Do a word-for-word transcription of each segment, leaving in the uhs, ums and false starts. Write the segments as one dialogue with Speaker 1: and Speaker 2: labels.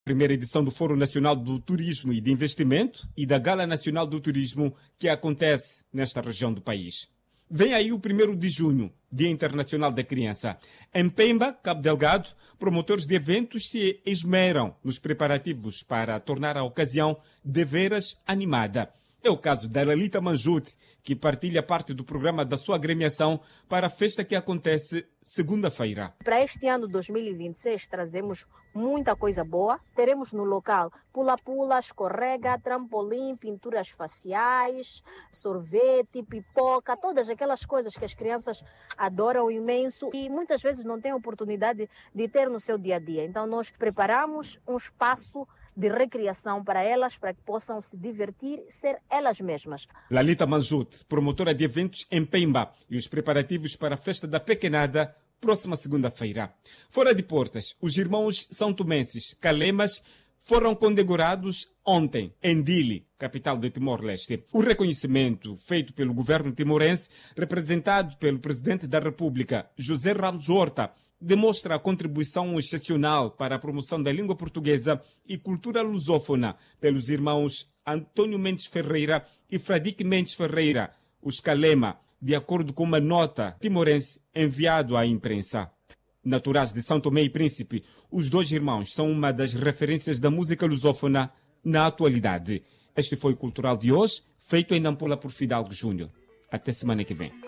Speaker 1: Primeira edição do Fórum Nacional do Turismo e de Investimento e da Gala Nacional do Turismo que acontece nesta região do país. Vem aí o primeiro de junho, Dia Internacional da Criança. Em Pemba, Cabo Delgado, promotores de eventos se esmeram nos preparativos para tornar a ocasião de veras animada. É o caso da Lalita Manjute, que partilha parte do programa da sua agremiação para a festa que acontece segunda-feira.
Speaker 2: Para este ano dois mil e vinte e seis trazemos muita coisa boa. Teremos no local pula-pula, escorrega, trampolim, pinturas faciais, sorvete, pipoca, todas aquelas coisas que as crianças adoram imenso e muitas vezes não têm oportunidade de ter no seu dia a dia. Então nós preparamos um espaço de recreação para elas, para que possam se divertir e ser elas mesmas.
Speaker 1: Lalita Manjute, promotora de eventos em Pemba, e os preparativos para a festa da pequenada, próxima segunda-feira. Fora de portas, os irmãos são tomenses, Calemas, foram condecorados ontem, em Dili, capital de Timor-Leste. O reconhecimento feito pelo governo timorense, representado pelo presidente da República, José Ramos Horta, demonstra a contribuição excepcional para a promoção da língua portuguesa e cultura lusófona pelos irmãos Antônio Mendes Ferreira e Fradique Mendes Ferreira, os Calema, de acordo com uma nota timorense enviada à imprensa. Naturais de São Tomé e Príncipe, os dois irmãos são uma das referências da música lusófona na atualidade. Este foi o Cultural de hoje, feito em Nampula por Fidalgo Júnior. Até semana que vem.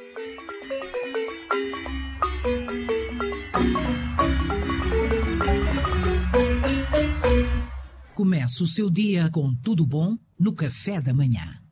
Speaker 3: Comece o seu dia com tudo bom no café da manhã.